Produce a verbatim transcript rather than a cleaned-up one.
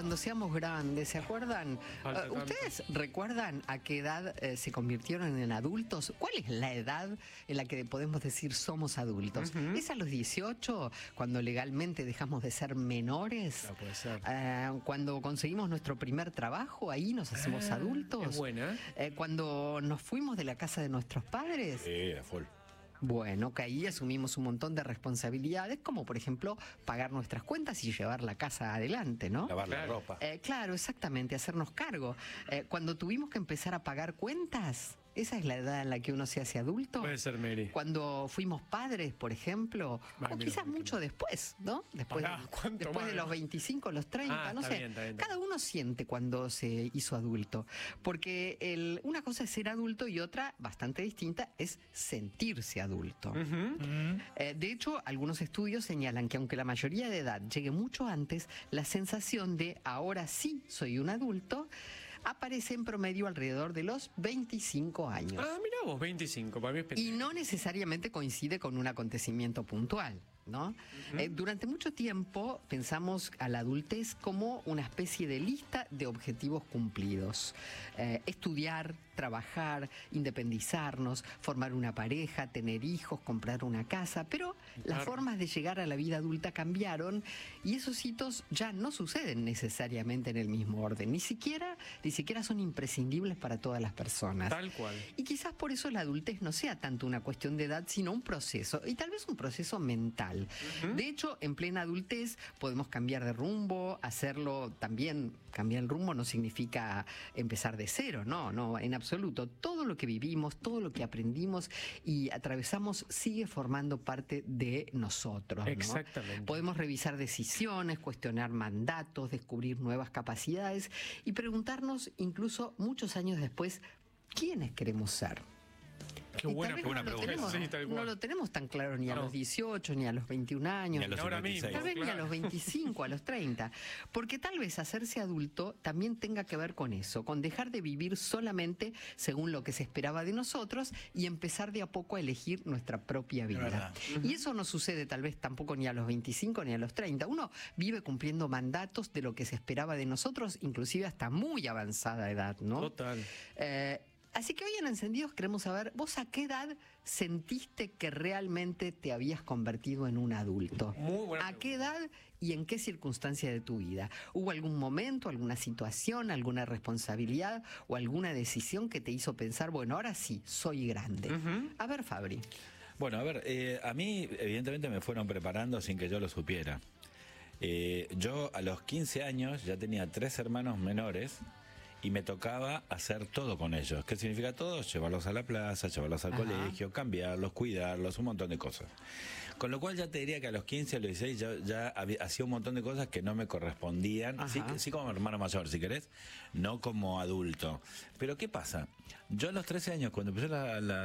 cuando seamos grandes, ¿se acuerdan? Uh, ¿Ustedes recuerdan a qué edad eh, se convirtieron en adultos? ¿Cuál es la edad en la que podemos decir somos adultos? Uh-huh. ¿Es a los dieciocho, cuando legalmente dejamos de ser menores? No puede ser. Uh, cuando conseguimos nuestro primer trabajo, ahí nos hacemos ah, adultos. Es buena. Uh, cuando nos fuimos de la casa de nuestros padres. Sí, a full. Bueno, que ahí asumimos un montón de responsabilidades, como por ejemplo pagar nuestras cuentas y llevar la casa adelante, ¿no? Lavar claro. la ropa. Eh, claro, exactamente, hacernos cargo. Eh, cuando tuvimos que empezar a pagar cuentas, ¿esa es la edad en la que uno se hace adulto? Puede ser, Mary. Cuando fuimos padres, por ejemplo, Ay, o mira, quizás mira. mucho después, ¿no? Después, Pará, de, después de los veinticinco, los treinta, Ah, no está sé. bien, está bien, está Cada bien. uno siente cuando se hizo adulto. Porque el, una cosa es ser adulto y otra, bastante distinta, es sentirse adulto. Uh-huh. Uh-huh. Eh, de hecho, algunos estudios señalan que aunque la mayoría de edad llegue mucho antes, la sensación de ahora sí soy un adulto aparece en promedio alrededor de los veinticinco años. Ah, mira vos, veinticinco, para mí es Y no necesariamente coincide con un acontecimiento puntual, ¿no? Uh-huh. Eh, durante mucho tiempo pensamos a la adultez como una especie de lista de objetivos cumplidos. Eh, estudiar, trabajar, independizarnos, formar una pareja, tener hijos, comprar una casa, pero claro, las formas de llegar a la vida adulta cambiaron y esos hitos ya no suceden necesariamente en el mismo orden, ni siquiera, ni siquiera son imprescindibles para todas las personas. Tal cual. Y quizás por eso la adultez no sea tanto una cuestión de edad, sino un proceso, y tal vez un proceso mental. Uh-huh. De hecho, en plena adultez podemos cambiar de rumbo, hacerlo también. Cambiar el rumbo no significa empezar de cero, no, no, en absoluto. Todo lo que vivimos, todo lo que aprendimos y atravesamos sigue formando parte de nosotros, ¿no? Exactamente. Podemos revisar decisiones, cuestionar mandatos, descubrir nuevas capacidades y preguntarnos incluso muchos años después, ¿quiénes queremos ser? Qué Y buena, tal vez buena no lo pregunta. tenemos, Sí, tal cual. no lo tenemos tan claro ni a No. los dieciocho, ni a los veintiún años. Ni a los Ahora mismo, Tal vez claro. ni a los veinticinco, a los treinta. Porque tal vez hacerse adulto también tenga que ver con eso, con dejar de vivir solamente según lo que se esperaba de nosotros y empezar de a poco a elegir nuestra propia vida. Uh-huh. Y eso no sucede tal vez tampoco ni a los veinticinco ni a los treinta. Uno vive cumpliendo mandatos de lo que se esperaba de nosotros, inclusive hasta muy avanzada edad, ¿no? Total. Eh, Así que hoy en Encendidos queremos saber, ¿vos a qué edad sentiste que realmente te habías convertido en un adulto? Muy buena ¿A qué edad y en qué circunstancia de tu vida? ¿Hubo algún momento, alguna situación, alguna responsabilidad o alguna decisión que te hizo pensar, bueno, ahora sí, soy grande? Uh-huh. A ver, Fabri. Bueno, a ver, eh, a mí evidentemente me fueron preparando sin que yo lo supiera. Eh, yo a los quince años ya tenía tres hermanos menores y me tocaba hacer todo con ellos. ¿Qué significa todo? Llevarlos a la plaza, llevarlos al Ajá. colegio, cambiarlos, cuidarlos, un montón de cosas. Con lo cual ya te diría que a los quince, a los dieciséis ya, ya había, hacía un montón de cosas que no me correspondían. Sí, sí como hermano mayor, si querés, no como adulto. Pero ¿qué pasa? Yo a los trece años, cuando empecé la... la